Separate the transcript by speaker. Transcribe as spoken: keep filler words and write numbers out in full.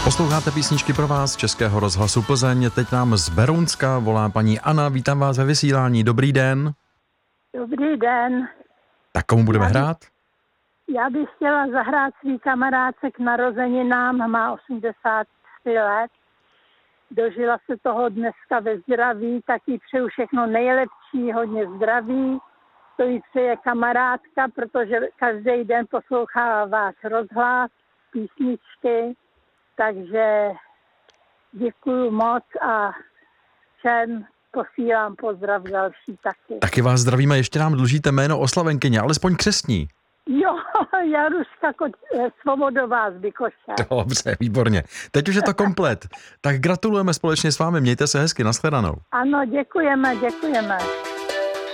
Speaker 1: Posloucháte písničky pro vás z Českého rozhlasu Plzeň. Teď nám z Berounska volá paní Anna. Vítám vás ve vysílání. Dobrý den.
Speaker 2: Dobrý den.
Speaker 1: Tak komu budeme
Speaker 2: já bych,
Speaker 1: hrát?
Speaker 2: Já bych chtěla zahrát svý kamarádce k narozeninám, má osmdesát tři let. Dožila se toho dneska ve zdraví, tak jí přeju všechno nejlepší, hodně zdraví. To jí přeje kamarádka, protože každý den poslouchá váš rozhlas, písničky, takže děkuju moc a všem posílám pozdrav další taky.
Speaker 1: Taky vás zdravíme, ještě nám dlužíte jméno oslavenkyně, alespoň křestní.
Speaker 2: Jo, Jaruška Ko- Svobodová z Bykoše.
Speaker 1: Dobře, výborně. Teď už je to komplet. Tak gratulujeme společně s vámi, mějte se hezky, nashledanou.
Speaker 2: Ano, děkujeme, děkujeme.